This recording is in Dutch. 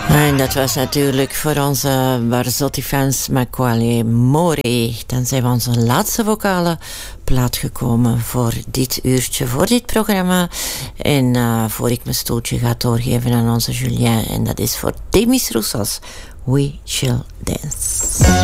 En dat was natuurlijk voor onze Barzotti-fans Macaulay Mori. Dan zijn we onze laatste vocale plaat gekomen voor dit uurtje, voor dit programma. En voor ik mijn stoeltje ga doorgeven aan onze Julien. En dat is voor Demis Roussos, We Shall Dance.